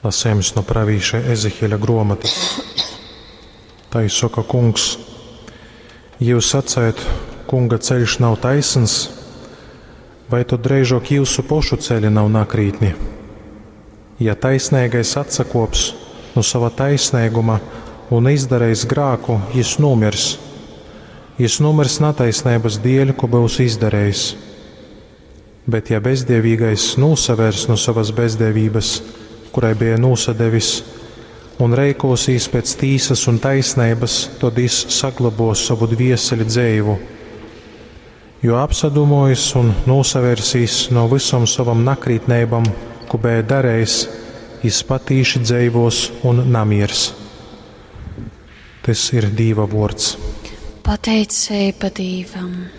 Lasējums no pravīša Ezehieļa grāmatas. Tai saka kungs: jūs sacējat, kunga ceļš nav taisns, vai tad dreižok jūsu pošu ceļi nav nakrītni? Ja taisnīgais atsakops no sava taisnīguma un izdarējis grāku, jis numirs. Jis numirs nataisnības dēļ, ko būs izdarējis. Bet ja bezdievīgais nosavērs no savas bezdievības, kurai bija nosadevis, un reikosīs pēc tīsas un taisnības, tad jis saglabos savu dvieseli dzeivu. Jo apsadumojis un nosavērsīs no visam savam nakrītneibam, ko bija darējis, jis patīši dzeivos un namiers. Tas ir Dīva vārds. Pateicēja pa Dīvam.